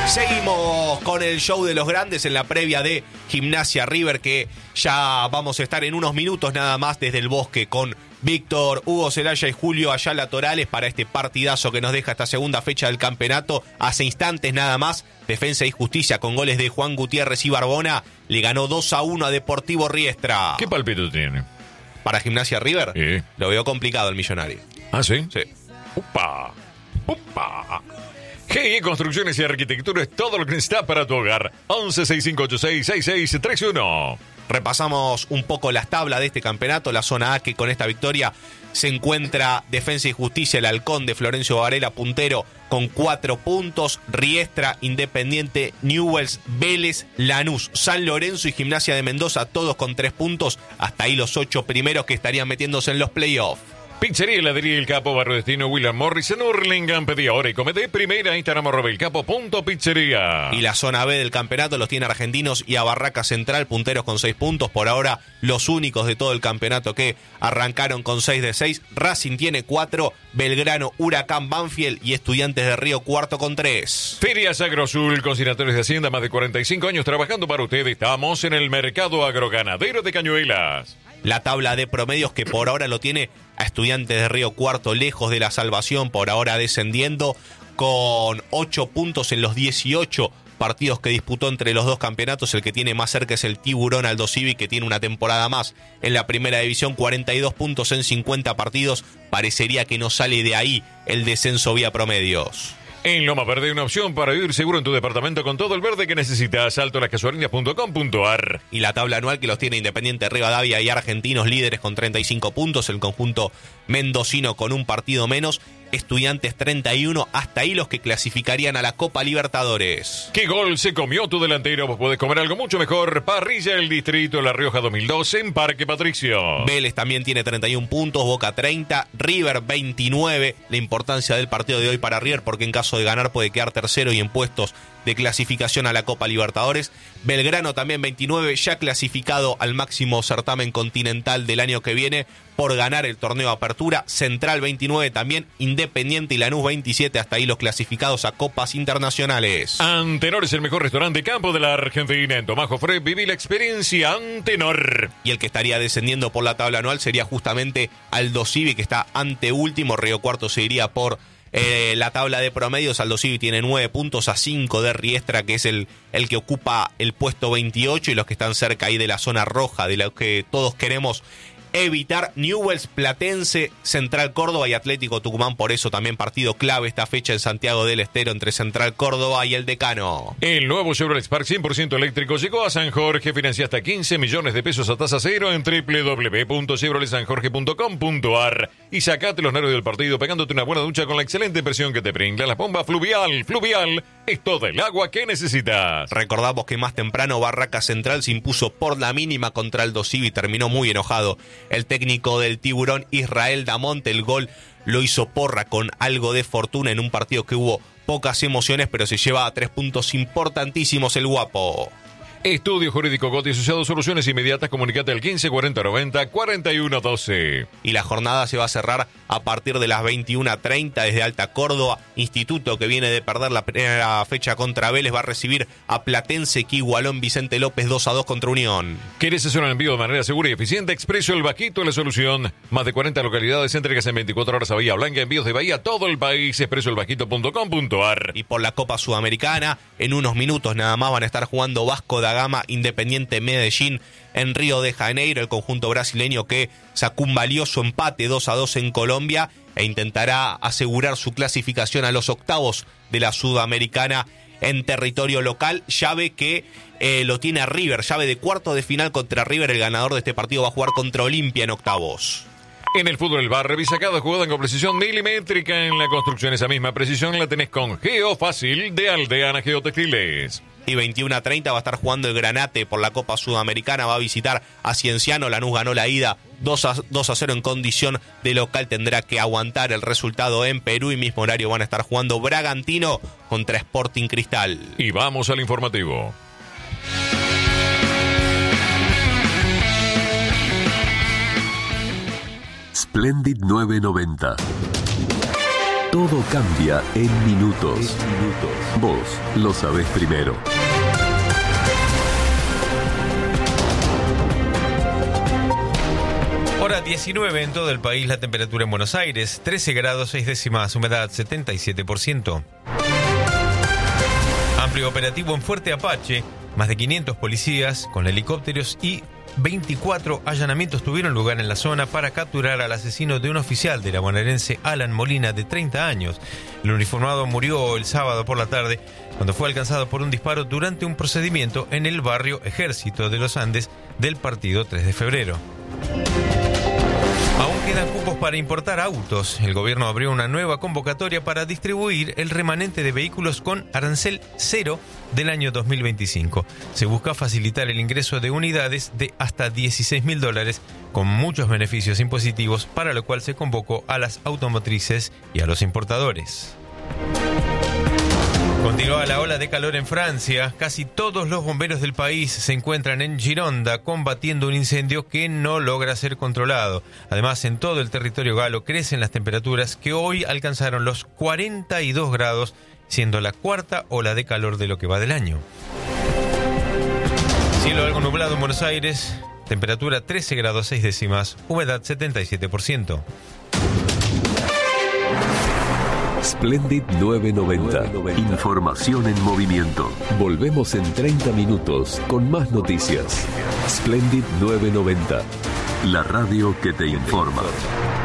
Seguimos con el show de los grandes en la previa de Gimnasia River, que ya vamos a estar en unos minutos nada más desde el Bosque con Víctor, Hugo Celaya y Julio Ayala Torales para este partidazo que nos deja esta segunda fecha del campeonato. Hace instantes nada más, Defensa y Justicia con goles de Juan Gutiérrez y Barbona le ganó 2-1 a Deportivo Riestra. ¿Qué palpito tiene? ¿Para Gimnasia River? Sí. Lo veo complicado el Millonario. ¿Ah, sí? Sí. ¡Upa! GE Construcciones y Arquitectura es todo lo que necesitas para tu hogar. 11-6586-6631. Repasamos un poco las tablas de este campeonato. La zona A, que con esta victoria se encuentra Defensa y Justicia, el Halcón de Florencio Varela, puntero con 4 puntos. Riestra, Independiente, Newell's, Vélez, Lanús, San Lorenzo y Gimnasia de Mendoza, todos con 3 puntos. Hasta ahí los 8 primeros que estarían metiéndose en los playoffs. Pizzería Heladería El Capo, Barrio Destino, William Morris, en Hurlingham. Pedí ahora y comete primera Instagram @elcapo.pizzería. Y la zona B del campeonato los tiene Argentinos y a Barraca Central, punteros con 6 puntos. Por ahora, los únicos de todo el campeonato que arrancaron con 6 de 6. Racing tiene 4, Belgrano, Huracán, Banfield y Estudiantes de Río cuarto con 3. Ferias Agrosul, consignatores de Hacienda, más de 45 años trabajando para usted. Estamos en el mercado agroganadero de Cañuelas. La tabla de promedios que por ahora lo tiene a Estudiantes de Río Cuarto, lejos de la salvación, por ahora descendiendo con 8 puntos en los 18 partidos que disputó entre los dos campeonatos. El que tiene más cerca es el Tiburón Aldo Civi, que tiene una temporada más en la primera división, 42 puntos en 50 partidos. Parecería que no sale de ahí el descenso vía promedios. En Loma Verde, una opción para vivir seguro en tu departamento con todo el verde que necesitas. altolascasuarinas.com.ar. Y la tabla anual que los tiene Independiente Rivadavia y Argentinos líderes con 35 puntos. El conjunto mendocino con un partido menos. Estudiantes 31. Hasta ahí los que clasificarían a la Copa Libertadores. ¿Qué gol se comió tu delantero? Vos podés comer algo mucho mejor. Parrilla El Distrito, La Rioja 2012 en Parque Patricio. Vélez también tiene 31 puntos, Boca 30, River 29. La importancia del partido de hoy para River, porque en caso de ganar puede quedar tercero y en puestos de clasificación a la Copa Libertadores. Belgrano también 29, ya clasificado al máximo certamen continental del año que viene por ganar el torneo de apertura. Central 29 también, Independiente y Lanús 27, hasta ahí los clasificados a copas internacionales. Antenor es el mejor restaurante campo de la Argentina. En Tomás Jofré viví la experiencia Antenor. Y el que estaría descendiendo por la tabla anual sería justamente Aldo Civi, que está anteúltimo. Río Cuarto se iría por la tabla de promedios. Aldo Civi tiene 9 puntos a 5 de Riestra, que es el que ocupa el puesto 28, y los que están cerca ahí de la zona roja, de la que todos queremos evitar: Newell's, Platense, Central Córdoba y Atlético Tucumán. Por eso también partido clave esta fecha en Santiago del Estero entre Central Córdoba y el Decano. El nuevo Chevrolet Spark 100% eléctrico llegó a San Jorge. Financia hasta 15 millones de pesos a tasa cero en www.chevroletsanjorge.com.ar. Y sacate los nervios del partido pegándote una buena ducha con la excelente presión que te brinda la bomba Fluvial. Fluvial es todo el agua que necesitas. Recordamos que más temprano Barraca Central se impuso por la mínima contra Aldo Civi y terminó muy enojado el técnico del Tiburón, Israel Damonte. El gol lo hizo Porra con algo de fortuna en un partido que hubo pocas emociones, pero se lleva a 3 puntos importantísimos el Guapo. Estudio Jurídico Gotti Asociados, soluciones inmediatas. Comunicate al 15 40 90 41 12. Y la jornada se va a cerrar a partir de las 21:30 desde Alta Córdoba. Instituto, que viene de perder la primera fecha contra Vélez, va a recibir a Platense, que igualó en Vicente López 2-2 contra Unión. ¿Querés hacer un envío de manera segura y eficiente? Expreso El Vaquito, la solución. Más de 40 localidades, entregas en 24 horas a Bahía Blanca, envíos de Bahía a todo el país. expresoelvaquito.com.ar. Y por la Copa Sudamericana, en unos minutos nada más van a estar jugando Vasco da Gama, Independiente Medellín en Río de Janeiro. El conjunto brasileño que sacó un valioso empate 2-2 en Colombia e intentará asegurar su clasificación a los octavos de la Sudamericana en territorio local. Llave que lo tiene a River, llave de cuarto de final contra River. El ganador de este partido va a jugar contra Olimpia en octavos. En el fútbol del bar, revisa cada jugada con precisión milimétrica. En la construcción, esa misma precisión la tenés con Geofácil de Aldeana Geotextiles. Y 21:30 va a estar jugando el Granate por la Copa Sudamericana. Va a visitar a Cienciano. Lanús ganó la ida 2-0 en condición de local. Tendrá que aguantar el resultado en Perú. Y mismo horario van a estar jugando Bragantino contra Sporting Cristal. Y vamos al informativo. Splendid 990. Todo cambia en minutos. Vos lo sabés primero. Hora 19 en todo el país, la temperatura en Buenos Aires, 13 grados 6 décimas, humedad 77%. Amplio operativo en Fuerte Apache, más de 500 policías con helicópteros y 24 allanamientos tuvieron lugar en la zona para capturar al asesino de un oficial de la bonaerense Alan Molina, de 30 años. El uniformado murió el sábado por la tarde cuando fue alcanzado por un disparo durante un procedimiento en el barrio Ejército de los Andes del partido 3 de febrero. Aún quedan cupos para importar autos. El gobierno abrió una nueva convocatoria para distribuir el remanente de vehículos con arancel cero del año 2025. Se busca facilitar el ingreso de unidades de hasta $16.000 con muchos beneficios impositivos, para lo cual se convocó a las automotrices y a los importadores. Continúa la ola de calor en Francia. Casi todos los bomberos del país se encuentran en Gironda combatiendo un incendio que no logra ser controlado. Además, en todo el territorio galo crecen las temperaturas que hoy alcanzaron los 42 grados, siendo la cuarta ola de calor de lo que va del año. Cielo algo nublado en Buenos Aires, temperatura 13 grados 6 décimas, humedad 77%. Splendid 990. Información en movimiento. Volvemos en 30 minutos con más noticias. Splendid 990. La radio que te informa.